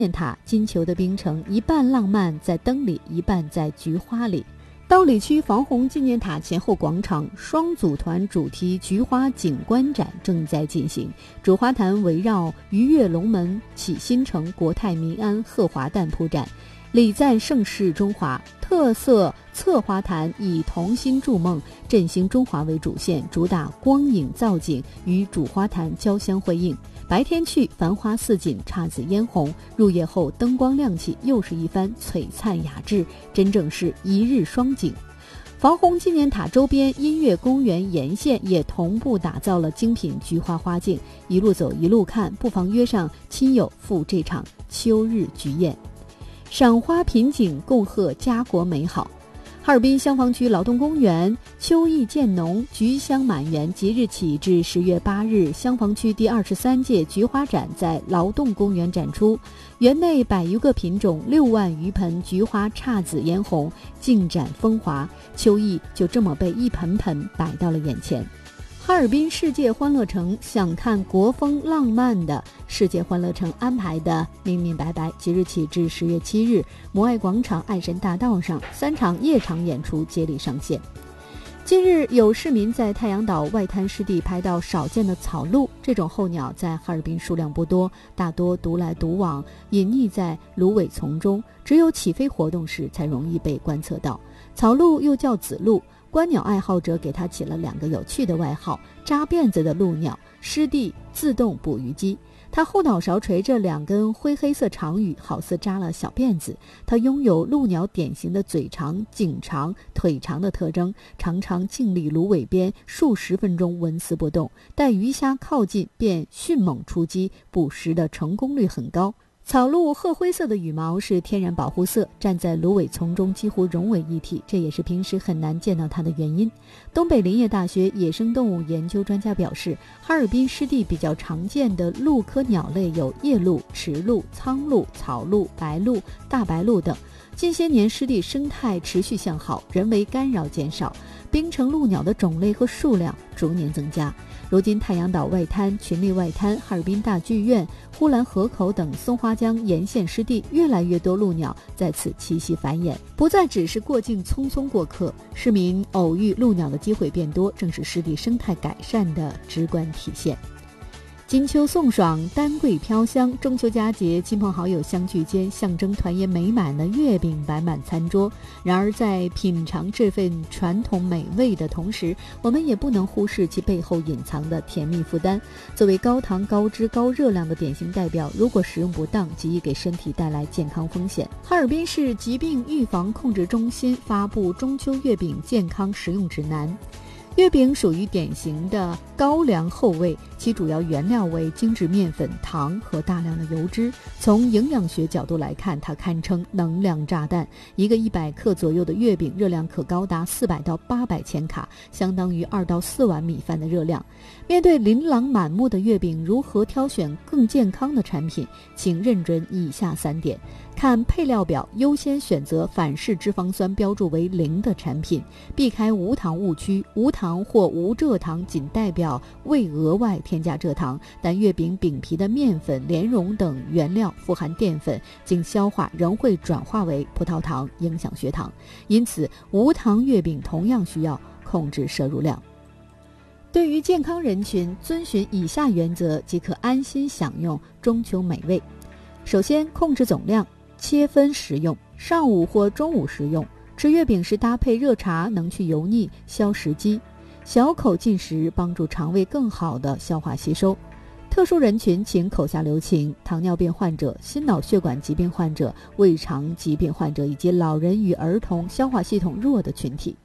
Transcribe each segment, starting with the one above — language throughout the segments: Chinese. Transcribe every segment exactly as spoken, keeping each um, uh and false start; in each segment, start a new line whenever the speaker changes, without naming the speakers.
念塔金球的冰城，一半浪漫在灯里，一半在菊花里。道里区防洪纪念塔前后广场双组团主题菊花景观展正在进行，主花坛围绕鱼跃龙门、启新城、国泰民安、贺华诞铺展，礼赞盛世中华。特色侧花坛以同心筑梦、振兴中华为主线，主打光影造景与主花坛交相辉映。白天去繁花似锦，姹紫嫣红，入夜后灯光亮起，又是一番璀璨雅致，真正是一日双景。防洪纪念塔周边音乐公园沿线也同步打造了精品菊花花径，一路走一路看，不妨约上亲友赴这场秋日菊宴，赏花品景，共贺家国美好。哈尔滨香坊区劳动公园秋意渐浓，菊香满园，即日起至十月八日，香坊区第二十三届菊花展在劳动公园展出，园内百余个品种，六万余盆菊花姹紫嫣红，竞展风华，秋意就这么被一盆盆摆到了眼前。哈尔滨世界欢乐城想看国风浪漫的世界欢乐城安排的明明白白，即日起至十月七日，摩爱广场、爱神大道上三场夜场演出接力上线。近日有市民在太阳岛外滩湿地拍到少见的草鹭，这种候鸟在哈尔滨数量不多，大多独来独往，隐匿在芦苇丛中，只有起飞活动时才容易被观测到。草鹭又叫紫鹭，观鸟爱好者给它起了两个有趣的外号：扎辫子的鹭鸟、湿地自动捕鱼机。它后脑勺垂着两根灰黑色长羽，好似扎了小辫子。它拥有鹭鸟典型的嘴长、颈长、腿长的特征，常常静立芦苇边数十分钟纹丝不动，待鱼虾靠近便迅猛出击，捕食的成功率很高。草鹭褐灰色的羽毛是天然保护色，站在芦苇丛中几乎融为一体，这也是平时很难见到它的原因。东北林业大学野生动物研究专家表示，哈尔滨湿地比较常见的鹭科鸟类有夜鹭、池鹭、苍鹭、草鹭、白鹭、大白鹭等。近些年湿地生态持续向好，人为干扰减少，冰城鹭鸟的种类和数量逐年增加。如今太阳岛外滩、群力外滩、哈尔滨大剧院、呼兰河口等松花江沿线湿地，越来越多鹭鸟在此栖息繁衍，不再只是过境匆匆过客，市民偶遇鹭鸟的机会变多，正是湿地生态改善的直观体现。金秋送爽，丹桂飘香，中秋佳节，亲朋好友相聚间，象征团圆美满的月饼摆满餐桌。然而在品尝这份传统美味的同时，我们也不能忽视其背后隐藏的甜蜜负担。作为高糖高脂高热量的典型代表，如果使用不当，极易给身体带来健康风险。哈尔滨市疾病预防控制中心发布中秋月饼健康食用指南。月饼属于典型的高粱后味，其主要原料为精制面粉、糖和大量的油脂。从营养学角度来看，它堪称能量炸弹。一个一百克左右的月饼，热量可高达四百到八百千卡，相当于二到四碗米饭的热量。面对琳琅满目的月饼，如何挑选更健康的产品？请认准以下三点。看配料表，优先选择反式脂肪酸标注为零的产品，避开无糖误区。无糖或无蔗糖仅代表未额外添加蔗糖，但月饼饼皮的面粉、莲蓉等原料富含淀粉，经消化仍会转化为葡萄糖，影响血糖。因此，无糖月饼同样需要控制摄入量。对于健康人群，遵循以下原则即可安心享用中秋美味。首先，控制总量，切分食用，上午或中午食用。吃月饼时搭配热茶，能去油腻、消食积。小口进食帮助肠胃更好的消化吸收。特殊人群请口下留情：糖尿病患者、心脑血管疾病患者、胃肠疾病患者以及老人与儿童消化系统弱的群体。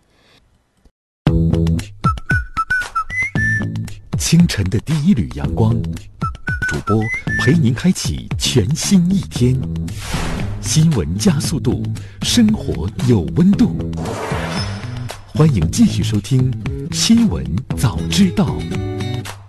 清晨的第一缕阳光，主播陪您开启全新一天。新闻加速度，生活有温度。欢迎继续收听新闻早知道。